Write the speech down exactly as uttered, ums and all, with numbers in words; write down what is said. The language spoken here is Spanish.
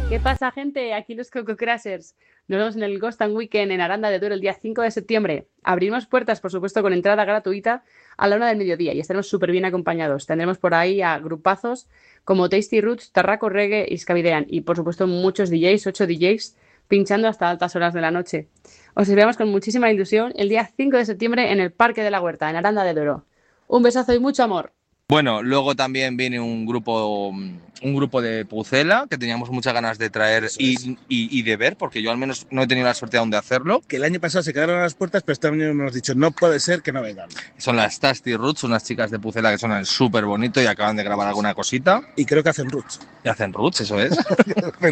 ¿Qué pasa, gente? Aquí los Coco Crashers. Nos vemos en el Ghost and Weekend en Aranda de Duero el día cinco de septiembre. Abrimos puertas, por supuesto, con entrada gratuita a la una del mediodía y estaremos súper bien acompañados. Tendremos por ahí a grupazos como Tasty Roots, Tarraco Reggae y Scavidean. Y, por supuesto, muchos D Js, ocho D Js, pinchando hasta altas horas de la noche. Os esperamos con muchísima ilusión el día cinco de septiembre en el Parque de la Huerta, en Aranda de Duero. Un besazo y mucho amor. Bueno, luego también viene un grupo, un grupo de Pucela que teníamos muchas ganas de traer y, y, y de ver, porque yo al menos no he tenido la suerte aún de hacerlo. Que el año pasado se quedaron a las puertas, pero este año nos hemos dicho, no puede ser que no vengan. Son las Tasty Roots, unas chicas de Pucela que suenan súper bonito y acaban de grabar alguna cosita. Y creo que hacen roots. Y hacen roots, eso es.